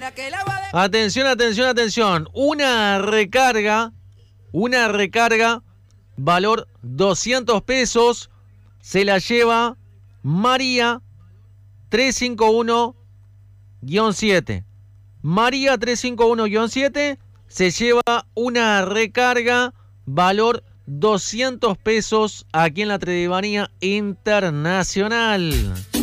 Atención, atención, atención. Una recarga, valor 200 pesos, se la lleva María 351-7. María 351-7 se lleva una recarga valor 200 pesos aquí en la Tredivanía Internacional.